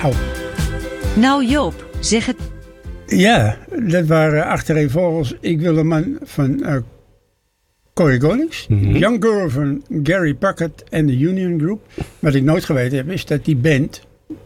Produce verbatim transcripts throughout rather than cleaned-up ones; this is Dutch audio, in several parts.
Au. Nou Joop, zeg het. Ja, dat waren achtereenvolgens Ik wil een man van uh, Corey Konings. Mm-hmm. Young Girl van Gary Puckett en de Union Group. Wat ik nooit geweten heb is dat die band,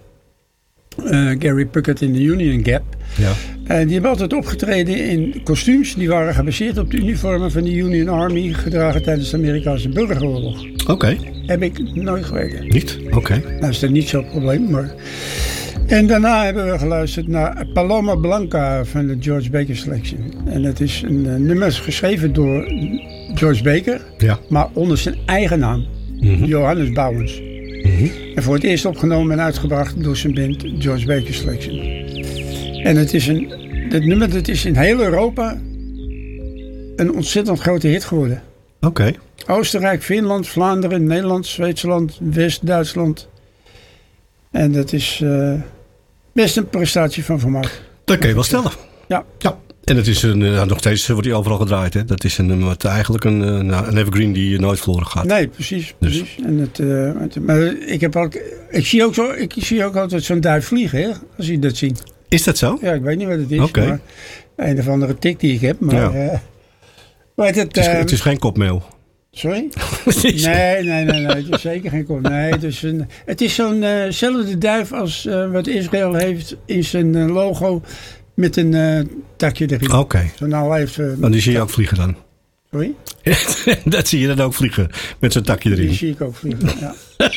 uh, Gary Puckett en de Union Gap, Ja. Uh, die hebben altijd opgetreden in kostuums. Die waren gebaseerd op de uniformen van de Union Army, gedragen tijdens de Amerikaanse burgeroorlog. Oké. Okay. Heb ik nooit geweten. Niet? Oké. Okay. Nou is dat niet zo'n probleem, maar... En daarna hebben we geluisterd naar Paloma Blanca van de George Baker Selection. En dat is een uh, nummer geschreven door George Baker, ja. maar onder zijn eigen naam, mm-hmm. Johannes Bouwens. Mm-hmm. En voor het eerst opgenomen en uitgebracht door zijn band George Baker Selection. En het is een, dat nummer dat is in heel Europa een ontzettend grote hit geworden. Oké. Okay. Oostenrijk, Finland, Vlaanderen, Nederland, Zwitserland, West-Duitsland. En dat is uh, best een prestatie van vermaak. Dat kun je wel stellen. Ja. Ja. En het is een, nou, nog steeds wordt hij overal gedraaid. Hè? Dat is een, wat eigenlijk een, een evergreen die nooit verloren gaat. Nee, precies. precies. Dus. En het, uh, het, maar ik, heb ook, ik, zie ook zo, ik zie ook altijd zo'n duif vliegen, hè, als je dat ziet. Is dat zo? Ja, ik weet niet wat het is. Okay. Maar een of andere tik die ik heb. Maar, ja. uh, maar het, het, is, uh, het is geen kopmeel. Sorry? nee, nee, nee, nee. Het is zeker geen kopmeel. Nee, het is, een, het is zo'nzelfde uh duif als uh, wat Israël heeft in zijn uh, logo met een uh, takje erin. Oké. Okay. Zo'n nou heeft. Uh, en die zie je ook vliegen dan? Sorry? Dat zie je dan ook vliegen met zo'n takje erin. Die zie ik ook vliegen, ja.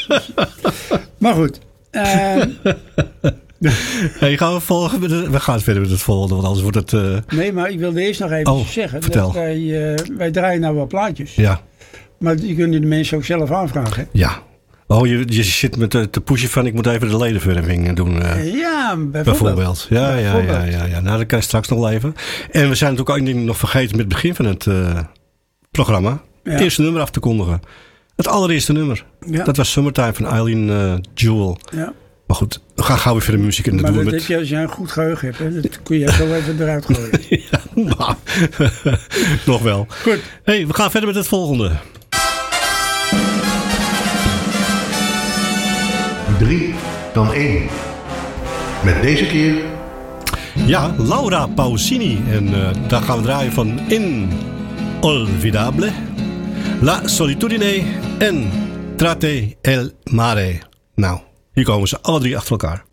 Maar goed. Uh, Hey, gaan we, volgen met de, we gaan verder met het volgende, want anders wordt het... Uh... Nee, maar ik wilde eerst nog even oh, zeggen. Vertel. Dat wij, uh, wij draaien nou wel plaatjes. Ja. Maar die kunnen de mensen ook zelf aanvragen. Hè? Ja. Oh, je, je zit met te, te pushen van ik moet even de ledenverving doen. Uh, ja, bijvoorbeeld. bijvoorbeeld. Ja, bijvoorbeeld. Ja, ja, ja, ja. Nou, dat kan je straks nog wel even. En we zijn natuurlijk ook één ding nog vergeten met het begin van het uh, programma. Ja. Het eerste nummer af te kondigen. Het allereerste nummer. Ja. Dat was Summertime van Eileen uh, Jewell. Ja. Maar goed, we gaan gauw weer verder muziek en dat maar doen we dat met... heb je als jij een goed geheugen hebt, hè? Dat kun je zo even eruit gooien. Ja, nou, nog wel. Goed. Hey, we gaan verder met het volgende. Drie dan één. Met deze keer... Ja, Laura Pausini. En uh, daar gaan we draaien van Inolvidable, La Solitudine en Trate el Mare. Nou, hier komen ze alle drie achter elkaar.